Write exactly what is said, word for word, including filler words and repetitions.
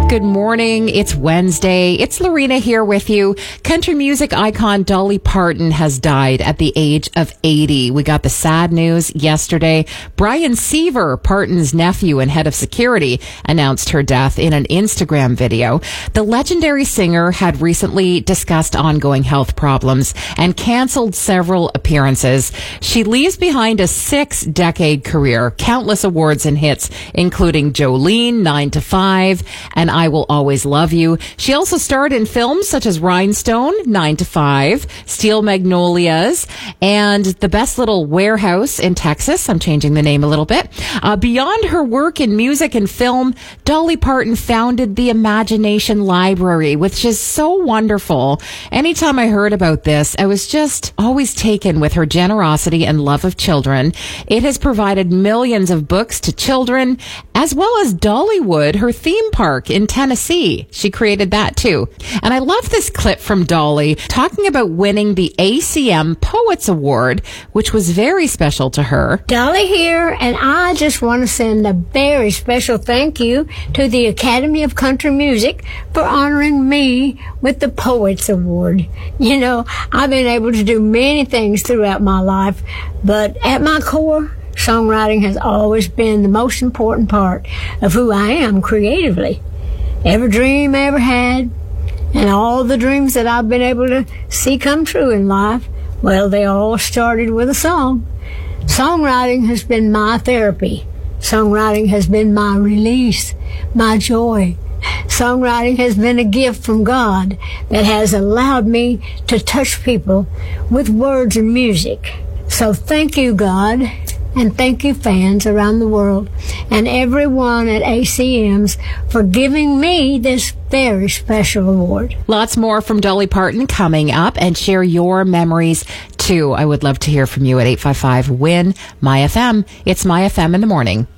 Good morning. It's Wednesday. It's Lorena here with you. Country music icon Dolly Parton has died at the age of eighty. We got the sad news yesterday. Brian Seaver, Parton's nephew and head of security, announced her death in an Instagram video. The legendary singer had recently discussed ongoing health problems and canceled several appearances. She leaves behind a six-decade career, countless awards and hits, including Jolene, nine to five, and I Will Always Love You. She also starred in films such as Rhinestone, nine to five, Steel Magnolias, and The Best Little Warehouse in Texas. I'm changing the name a little bit. Uh, beyond her work in music and film, Dolly Parton founded the Imagination Library, which is so wonderful. Anytime I heard about this, I was just always taken with her generosity and love of children. It has provided millions of books to children, as well as Dollywood, her theme park in Tennessee. She created that too. And I love this clip from Dolly talking about winning the A C M Poets Award, which was very special to her. Dolly here, and I just want to send a very special thank you to the Academy of Country Music for honoring me with the Poets Award. You know, I've been able to do many things throughout my life, but at my core, songwriting has always been the most important part of who I am creatively. Every dream I ever had, and all the dreams that I've been able to see come true in life, well, they all started with a song. Songwriting has been my therapy. Songwriting has been my release, my joy. Songwriting has been a gift from God that has allowed me to touch people with words and music. So thank you, God. And thank you, fans around the world and everyone at A C Ms for giving me this very special award. Lots more from Dolly Parton coming up, and share your memories too. I would love to hear from you at eight five five, W I N, M Y F M. It's My F M in the morning.